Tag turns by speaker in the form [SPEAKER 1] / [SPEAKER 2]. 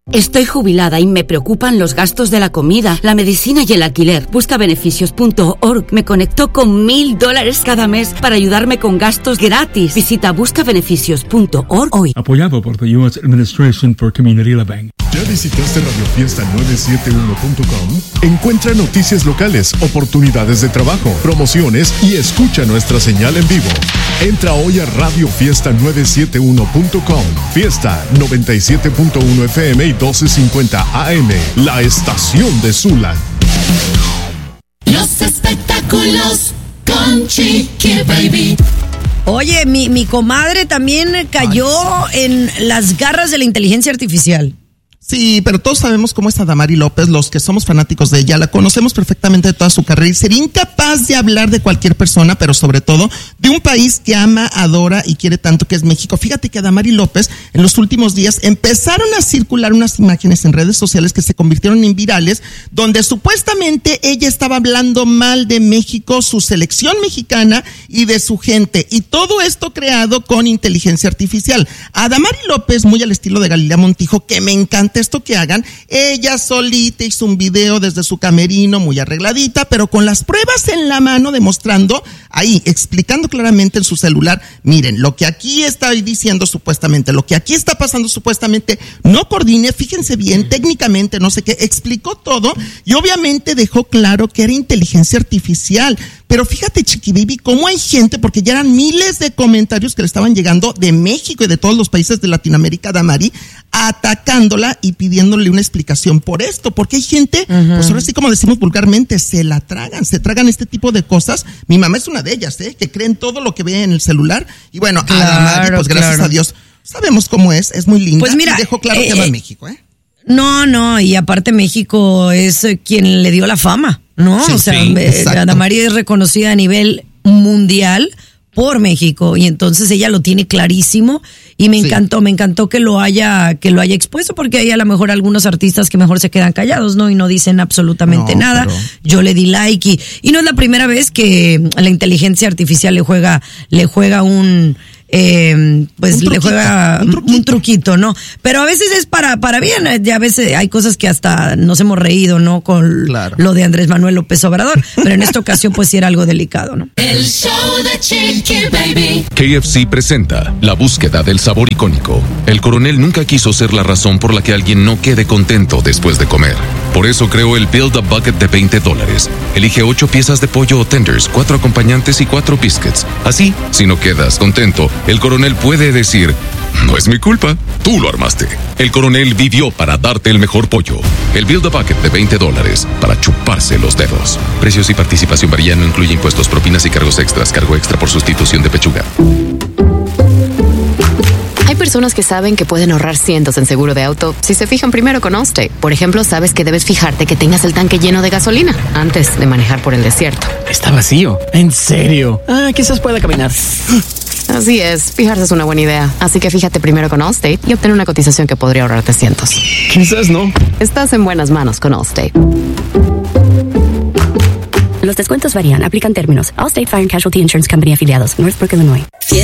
[SPEAKER 1] Estoy jubilada y me preocupan los gastos de la comida, la medicina y el alquiler. Buscabeneficios.org me conectó con $1,000 cada mes para ayudarme con gastos gratis. Visita buscabeneficios.org hoy.
[SPEAKER 2] Apoyado por the U.S. Administration for Community Living.
[SPEAKER 3] ¿Ya visitaste radiofiesta971.com? Encuentra noticias locales, oportunidades de trabajo, promociones y escucha nuestra señal en vivo. Entra hoy a radiofiesta971.com. Fiesta 97.1 FM y 1250 AM, la estación de Sula.
[SPEAKER 4] Los espectáculos con Chiqui Baby.
[SPEAKER 5] Oye, mi comadre también cayó en las garras de la inteligencia artificial.
[SPEAKER 6] Sí, pero todos sabemos cómo es Adamari López, los que somos fanáticos de ella, la conocemos perfectamente de toda su carrera y sería incapaz de hablar de cualquier persona, pero sobre todo de un país que ama, adora y quiere tanto, que es México. Fíjate que Adamari López en los últimos días empezaron a circular unas imágenes en redes sociales que se convirtieron en virales, donde supuestamente ella estaba hablando mal de México, su selección mexicana y de su gente, y todo esto creado con inteligencia artificial. Adamari López, muy al estilo de Galilea Montijo, que me encanta esto que hagan, ella solita hizo un video desde su camerino muy arregladita, pero con las pruebas en la mano, demostrando ahí, explicando claramente en su celular, miren, lo que aquí estoy diciendo supuestamente, lo que aquí está pasando supuestamente, no coordine, fíjense bien, técnicamente, no sé qué, explicó todo y obviamente dejó claro que era inteligencia artificial. Pero fíjate, Chiqui Baby, cómo hay gente, porque ya eran miles de comentarios que le estaban llegando de México y de todos los países de Latinoamérica, Adamari, atacándola y pidiéndole una explicación por esto, porque hay gente, pues ahora sí, como decimos vulgarmente, se tragan este tipo de cosas. Mi mamá es una de ellas, que creen todo lo que ve en el celular. Y bueno, claro, Adamari, pues gracias a Dios, sabemos cómo es muy linda. Pues mira, y dejó claro que ama a México,
[SPEAKER 5] No, y aparte México es quien le dio la fama, ¿no?
[SPEAKER 6] Sí,
[SPEAKER 5] o sea,
[SPEAKER 6] sí,
[SPEAKER 5] Adamari es reconocida a nivel mundial por México y entonces ella lo tiene clarísimo y me encantó que lo haya expuesto, porque hay a lo mejor algunos artistas que mejor se quedan callados, ¿no? Y no dicen absolutamente nada. Pero yo le di like y no es la primera vez que la inteligencia artificial le juega un truquito, ¿no? Pero a veces es para bien, ya a veces hay cosas que hasta nos hemos reído, ¿no? Con lo de Andrés Manuel López Obrador, pero en esta ocasión pues sí era algo delicado, ¿no?
[SPEAKER 4] El show de Chiqui Baby.
[SPEAKER 7] KFC presenta la búsqueda del sabor icónico. El coronel nunca quiso ser la razón por la que alguien no quede contento después de comer. Por eso creó el Build a Bucket de $20. Elige 8 piezas de pollo o tenders, 4 acompañantes y 4 biscuits. Así, si no quedas contento, el coronel puede decir: no es mi culpa, tú lo armaste. El coronel vivió para darte el mejor pollo. El Build a Bucket de $20 para chuparse los dedos. Precios y participación varían, no incluye impuestos, propinas y cargos extras. Cargo extra por sustitución de pechuga.
[SPEAKER 8] Hay personas que saben que pueden ahorrar cientos en seguro de auto si se fijan primero con Allstate. Por ejemplo, sabes que debes fijarte que tengas el tanque lleno de gasolina antes de manejar por el desierto.
[SPEAKER 9] Está vacío. ¿En serio? Quizás pueda caminar.
[SPEAKER 8] Así es, fijarse es una buena idea. Así que fíjate primero con Allstate y obtén una cotización que podría ahorrarte cientos.
[SPEAKER 9] Quizás no.
[SPEAKER 8] Estás en buenas manos con Allstate.
[SPEAKER 10] Los descuentos varían, aplican términos. Allstate Fire and Casualty Insurance Company afiliados, Northbrook, Illinois.